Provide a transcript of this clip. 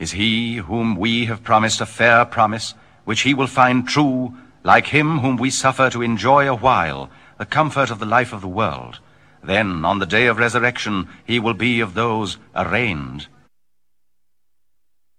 is he whom we have promised a fair promise, which he will find true, like him whom we suffer to enjoy a while the comfort of the life of the world. Then, on the day of resurrection, he will be of those arraigned.